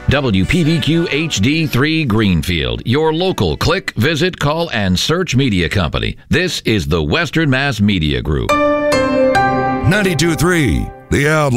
WPVQ HD3 Greenfield, your local click, visit, call, and search media company. This is the Western Mass Media Group. 92.3, The Outlaw.